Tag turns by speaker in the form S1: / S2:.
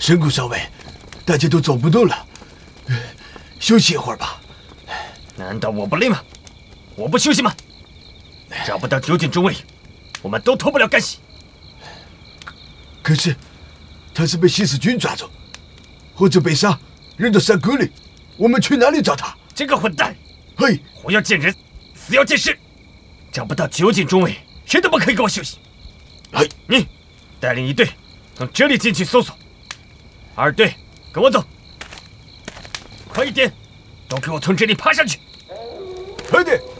S1: 神谷少尉，大家都走不动了，休息一会儿吧。
S2: 难道我不累吗？我不休息吗？找不到酒井中尉，我们都脱不了干系。
S1: 可是，他是被西死军抓住，或者被杀，扔到山沟里，我们去哪里找他？
S2: 这个混蛋！
S1: 嘿，
S2: 活要见人，死要见尸，找不到酒井中尉，谁都不可以给我休息。
S1: 嘿，
S2: 你带领一队从这里进去搜索，二队跟我走，快一点，都给我从这里爬上去！
S1: 快点！